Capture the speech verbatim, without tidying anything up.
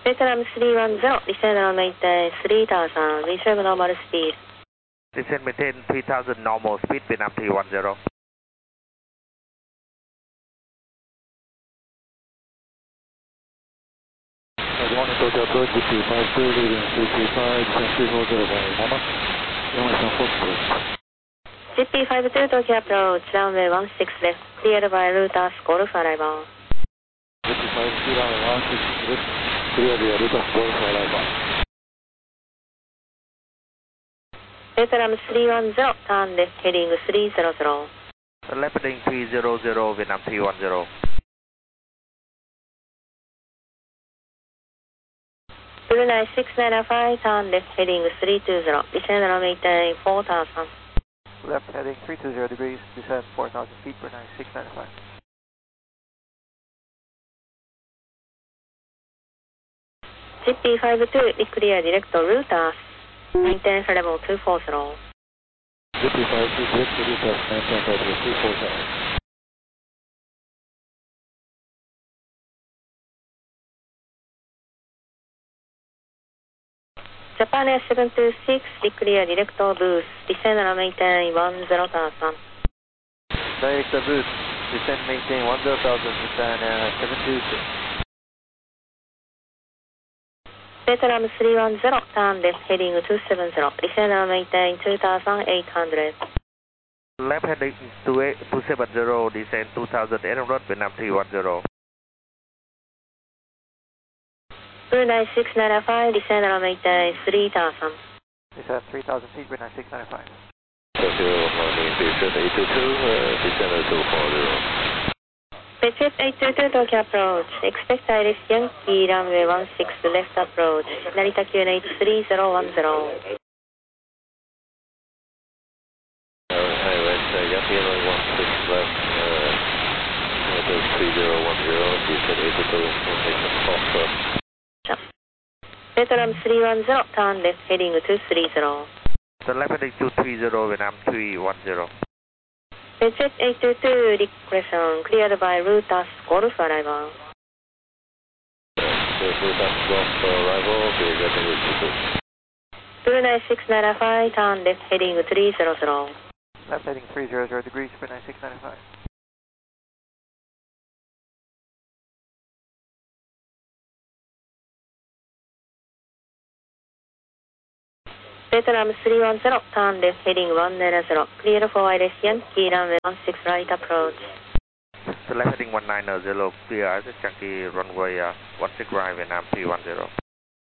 Vietnam three one zero, descend and maintain three thousand, reserve normal speed. Descend maintain three thousand normal speed, Vietnam three one zero. One Tokyo approach, G P five two, leading three three five, descend three four zero by Mama. Runway four six. G P five two Tokyo approach, runway one six left, cleared by Lotus Golf arrival. G P five two, runway one six left, cleared by Lotus Golf arrival. Vietnam three one zero, turn left heading three zero zero. Left heading three zero zero, Vietnam three one zero. Blue nine six nine five, turn left heading three two zero, descend and maintain four thousand. Left heading three two zero degrees, descend four thousand feet for nine six nine five. G P five two, clear direct Lotus, maintain level two four zero. G P five two, direct Lotus, maintain level two four zero. Japan Air seven two six, clear direct boost, descend and maintain one zero thousand. Direct boost, descend maintain one zero thousand, Japan Air seven two six. Vietnam three one zero, turn left heading two seven zero, descend and maintain two thousand eight hundred. Left heading two seven zero, descend two thousand eight hundred, Vietnam three one zero. Blue nine six nine five, descend and maintain three thousand. Descend three thousand feet for nine six nine five. Tokyo, morning, descend eight two two, uh, descend two four zero. Patriot eight two two, Tokyo approach, expect Iris Yankee, runway one six left approach, Narita Q N H three zero one zero. Uh, hi, West, uh, Yankee runway one six left, uh, three zero one zero, descend eight two two, information Foxtrot. Vietnam three one zero, turn left heading two three zero. So left heading two three zero, Vietnam three one zero. Patriot eight two two, regression, cleared by Lotus Golf arrival. Lotus Golf arrival, be getting with two two. Blue nine six nine five, turn left heading three zero zero. Left heading three zero zero degrees for nine six nine five. Vietnam three one zero, turn left heading one nine zero, clear for Iris Yankee, runway one six right approach. So left heading one nine zero, clear Iris Yankee, runway uh, one six right, Vietnam three one zero.